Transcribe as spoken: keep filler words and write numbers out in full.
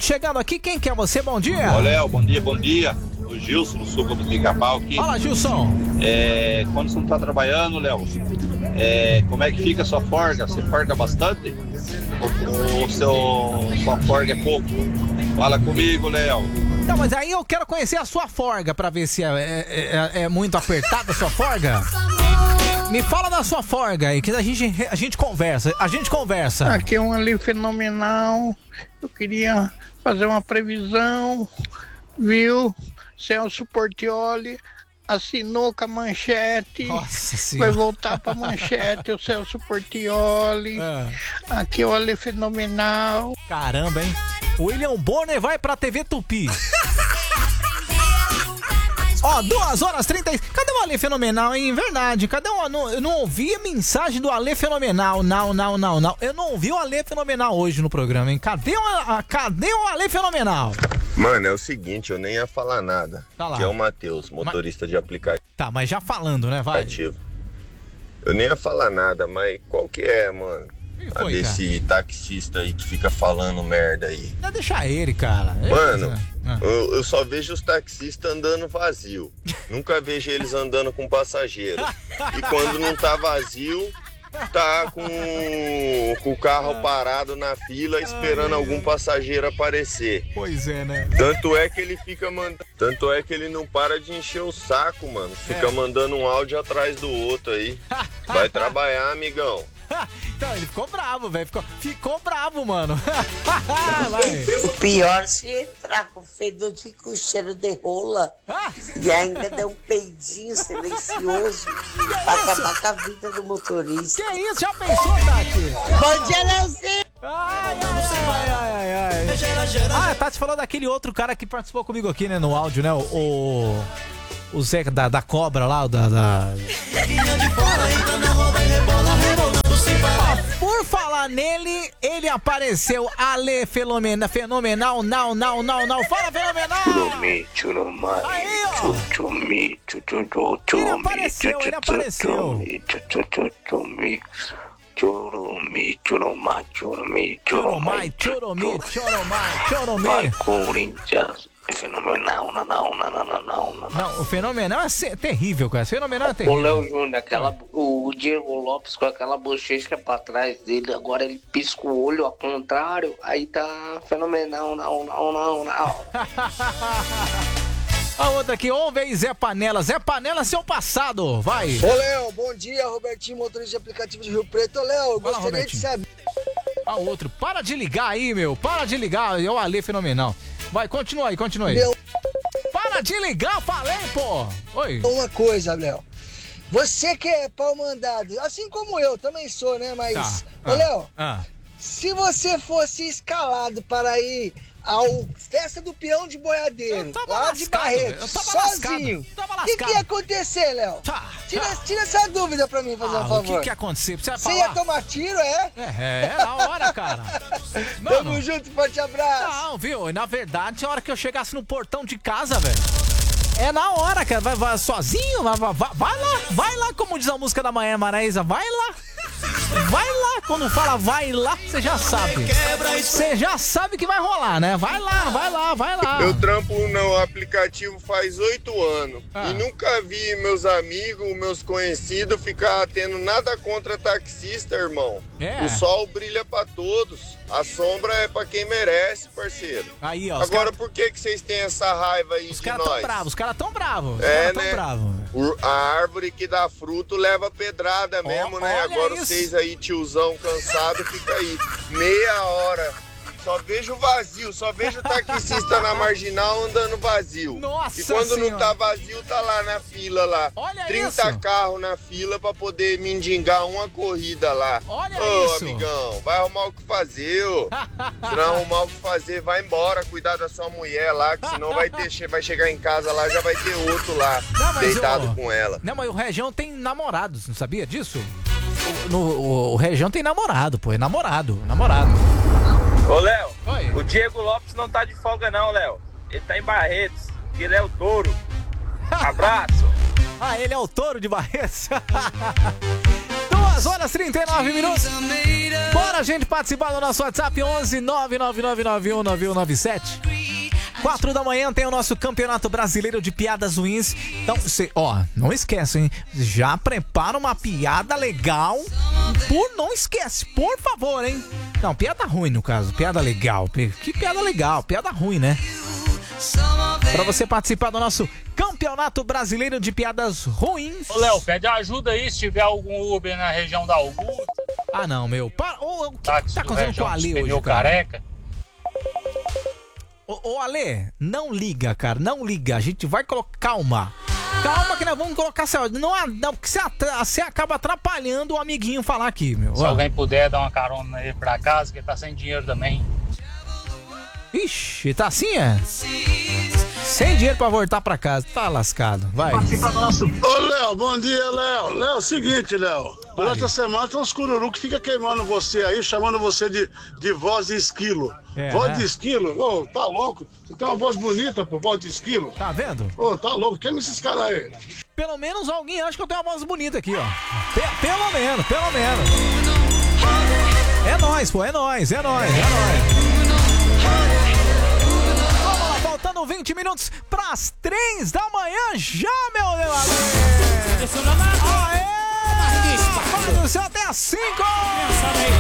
minutos chegando aqui. Quem que é você? Bom dia. Ô, Léo, bom dia, bom dia. O Gilson, do Suco do Pica-Pau aqui. Fala, Gilson. É, quando você não tá trabalhando, Léo, é, como é que fica a sua folga? Você folga bastante? Ou, ou seu, sua folga é pouco? Fala comigo, Léo. Não, mas aí eu quero conhecer a sua folga pra ver se é, é, é, é muito apertada a sua folga. Me fala da sua folga aí, que a gente, a gente conversa, a gente conversa. Aqui é um ali fenomenal. Eu queria fazer uma previsão, viu? Celso Portiolli assinou com a Manchete. Nossa Senhora. Vai voltar pra Manchete, o Celso Portiolli. É. Aqui é o ali fenomenal. Caramba, hein? O William Bonner vai pra T V Tupi. Ó, duas horas e trinta. Cadê o Ale Fenomenal, hein? Verdade. Cadê o. Não, eu não ouvi a mensagem do Ale Fenomenal. Não, não, não, não. Eu não ouvi o Ale Fenomenal hoje no programa, hein? Cadê o, a, cadê o Ale Fenomenal? Mano, é o seguinte, eu nem ia falar nada. Tá lá. Que é o Matheus, motorista mas... de aplicativo. Tá, mas já falando, né? Vai. Eu nem ia falar nada, mas qual que é, mano? A desse taxista aí que fica falando merda aí. Não, deixa ele, cara. Mano, ah. eu, eu só vejo os taxistas andando vazio. Nunca vejo eles andando com passageiro. E quando não tá vazio, tá com, com o carro parado na fila esperando algum passageiro aparecer. Pois é, né? Tanto é que ele fica mandando. Tanto é que ele não para de encher o saco, mano. Fica é. mandando um áudio atrás do outro aí. Vai trabalhar, amigão. Então, ele ficou bravo, velho. Ficou, ficou bravo, mano. O pior se entrar com fedor de com cheiro de rola ah? e ainda der um peidinho silencioso pra acabar com a vida do motorista. Que isso? Já pensou, Tati? Bom dia, Leozinho! Ai, ai, ai, ai, ai. Ah, a Tati falou daquele outro cara que participou comigo aqui, né, no áudio, né? O... o... O Zé da, da cobra lá, o da... da... Ah, por falar nele, ele apareceu. Ale Fenomenal, fenomenal, não, não, não, não. Fala, fenomenal! Churumi, churumai. Aí, ó. Churumi, churumi, ele apareceu, ele apareceu. Churumi, churumi, churumai, churumi, churumai, churumi, churumai, churumi. Vai, Corinthians. Fenomenal, não, não, não, não, não, não. Não, o fenomenal é ser, terrível, cara. Fenomenal é terrível. O Léo Júnior, aquela, o Diego Lopes com aquela bochecha pra trás dele, agora ele pisca o olho ao contrário, aí tá fenomenal, não, não, não, não. A outra aqui, vamos ver Zé Panela. Zé Panela, seu passado, vai. Ô, Léo, bom dia, Robertinho, motorista de aplicativo de Rio Preto. Ô, Léo, eu Fala, gostaria Robertinho. de saber... A outro, para de ligar aí, meu, para de ligar, é o Ale Fenomenal. Vai, continua aí, continua aí. Meu... Para de ligar, falei, pô. Oi. Uma coisa, Léo. Você que é pau mandado, assim como eu, também sou, né? Mas, tá. ô, Léo, ah. se você fosse escalado para ir ao Festa do Peão de Boiadeiro, lá lascado, de Barretos, sozinho, o que, que ia acontecer, Léo? Tá, tira, tá. tira essa dúvida pra mim, fazer ah, um favor. O que que ia acontecer? Você, você ia tomar tiro, é? É, é, na hora, cara. Mano, tamo junto, forte abraço. Não, viu? Na verdade, a hora que eu chegasse no portão de casa, velho, é na hora, cara. Vai, vai sozinho, vai, vai, vai lá, vai lá, como diz a música da Manhã Maraísa, vai lá. Vai lá, quando fala vai lá, você já sabe. Você já sabe que vai rolar, né? Vai lá, vai lá, vai lá. Eu trampo no aplicativo faz oito anos ah. e nunca vi meus amigos, meus conhecidos ficar tendo nada contra taxista, irmão. É. O sol brilha pra todos, a sombra é pra quem merece, parceiro. Aí, ó. Agora, cara... por que que vocês têm essa raiva aí os de cara nós? Tão bravos, os caras tão bravos, os é, caras tão né? bravos. A árvore que dá fruto leva pedrada mesmo, oh, né? Agora isso. Vocês aí, tiozão cansado, fica aí meia hora. Só vejo vazio, só vejo taxista na marginal andando vazio. Nossa E quando senhora. não tá vazio, tá lá na fila lá. Olha trinta isso. carros na fila pra poder mendigar uma corrida lá. Olha Ô, isso. amigão, vai arrumar o que fazer, ô. Se não arrumar o que fazer, vai embora, cuidar da sua mulher lá, que senão vai, ter, vai chegar em casa lá, já vai ter outro lá, não, deitado eu, com ela. Não, mas o Região tem namorados, não sabia disso? O, no, o, o Região tem namorado, pô, é namorado, namorado. Ô, Léo, Oi. O Diego Lopes não tá de folga não, Léo. Ele tá em Barretos, ele é o touro. Abraço. Ah, ele é o touro de Barretos. duas horas e trinta e nove minutos. Bora, gente, participar do nosso WhatsApp onze nove nove nove nove um nove um nove sete. Quatro da manhã tem o nosso Campeonato Brasileiro de Piadas Ruins. Então, você, ó, não esquece, hein? Já prepara uma piada legal. Por, não esquece, por favor, hein? Não, piada ruim no caso, piada legal. Que piada legal, piada ruim, né? Pra você participar do nosso Campeonato Brasileiro de Piadas Ruins. Ô, Léo, pede ajuda aí se tiver algum Uber na região da Augusta. Ah, não, meu. Para, ô, o que Táxi tá acontecendo com o Ale hoje, cara? Careca. Ô, ô, Ale, não liga, cara, não liga. A gente vai colocar... Calma. Calma que nós vamos colocar... Não, não, porque você, você acaba atrapalhando o amiguinho falar aqui, meu. Se ó. alguém puder dar uma carona aí pra casa, que ele tá sem dinheiro também. Ixi, tá assim, é? Sem dinheiro pra voltar pra casa. Tá lascado, vai. Ô, Léo, bom dia, Léo. Léo, seguinte, Léo. Durante a semana tem uns cururu que fica queimando você aí, chamando você de, de voz de esquilo. É, voz é. de esquilo? Ô, tá louco? Você tem uma voz bonita, pô, voz de esquilo. Tá vendo? Ô, tá louco. Queima esses caras aí. Pelo menos alguém acha que eu tenho uma voz bonita aqui, ó. P- pelo menos, pelo menos. É nóis, pô, é nóis, é nóis, é nóis. Vamos lá, faltando vinte minutos pras três da manhã já, meu Deus. Aê! Vai do céu até as cinco!